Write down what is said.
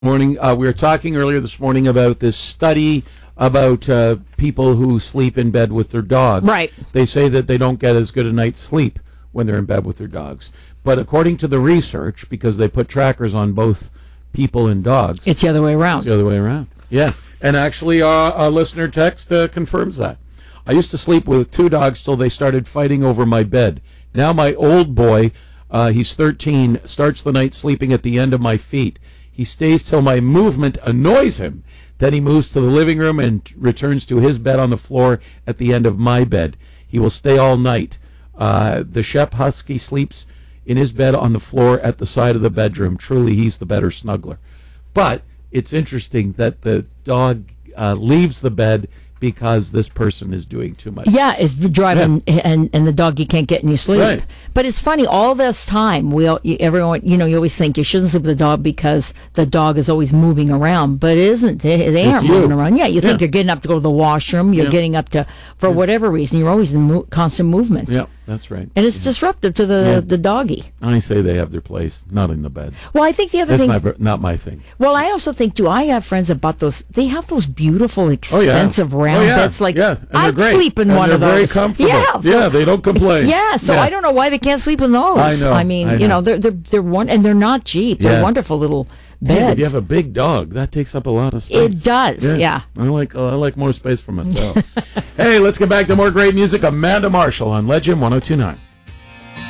Morning. We were talking earlier this morning about this study about people who sleep in bed with their dogs. Right. They say that they don't get as good a night's sleep when they're in bed with their dogs. But according to the research, because they put trackers on both people and dogs, It's the other way around. it's the other way around. Yeah. And actually, a listener text confirms that. I used to sleep with two dogs till they started fighting over my bed. Now my old boy, he's 13, starts the night sleeping at the end of my feet. He stays till my movement annoys him. Then he moves to the living room and returns to his bed on the floor at the end of my bed. He will stay all night. The Shep Husky sleeps in his bed on the floor at the side of the bedroom. Truly, he's the better snuggler. But it's interesting that the dog leaves the bed because this person is doing too much. Yeah, it's driving, and the doggy can't get any sleep. Right. But it's funny, all this time, everyone, you always think you shouldn't sleep with the dog because the dog is always moving around, but it isn't. They aren't you. moving around. Yeah, you think Yeah. you're getting up to go to the washroom, you're getting up to, for whatever reason, you're always in constant movement. Yeah, that's right. And it's disruptive to the doggy. I say they have their place, not in the bed. Well, I think the other That's thing... not my thing. Well, I also think, too, I have friends that bought those, they have those beautiful, expensive round beds. Like, and they're I'd great. sleep in And one of those. they're very comfortable. Yeah, they don't complain. Yeah, so I don't know why they can't sleep in those. I know, I mean, I know. they're one, and they're not cheap. They're Yeah. wonderful little Hey, beds. if you have a big dog, that takes up a lot of space. It does, yeah. I like more space for myself. Hey, let's get back to more great music. Amanda Marshall on Legend 102.9.